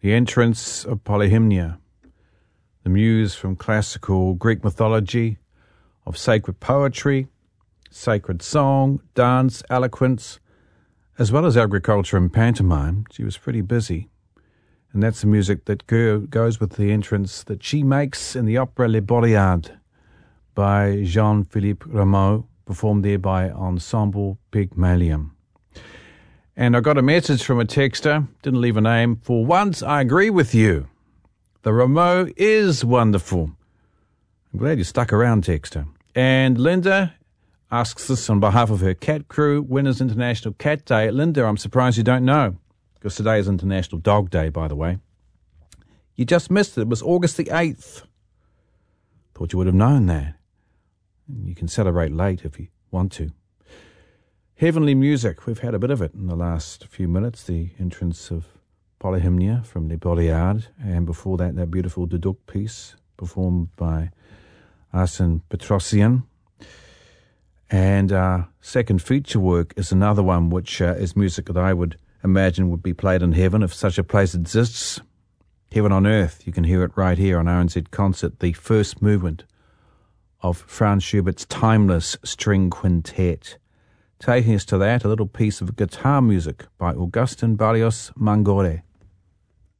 the entrance of Polyhymnia, the muse from classical Greek mythology, of sacred poetry, sacred song, dance, eloquence, as well as agriculture and pantomime. She was pretty busy. And that's the music that goes with the entrance that she makes in the opera Les Boreades by Jean-Philippe Rameau, performed there by Ensemble Pygmalion. And I got a message from a texter, didn't leave a name. For once, I agree with you. The Rameau is wonderful. I'm glad you stuck around, texter. And Linda asks this on behalf of her cat crew. When is International Cat Day? Linda, I'm surprised you don't know, because today is International Dog Day, by the way. You just missed it. It was August the 8th. Thought you would have known that. You can celebrate late if you want to. Heavenly music. We've had a bit of it in the last few minutes. The entrance of Polyhymnia from Les Boreades, and before that, that beautiful Duduk piece performed by Arsène Petrosian. And our second feature work is another one which is music that I would imagine would be played in heaven if such a place exists. Heaven on Earth. You can hear it right here on RNZ Concert, the first movement of Franz Schubert's Timeless String Quintet. Taking us to that, a little piece of guitar music by Augustin Barrios Mangore.